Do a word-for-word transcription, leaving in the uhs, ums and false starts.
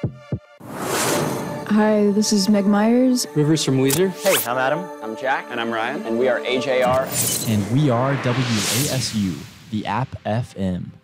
Hi, this is Meg Myers. Rivers from Weezer. Hey, I'm Adam. I'm Jack. And I'm Ryan. And we are A J R. And we are W A S U, the App F M.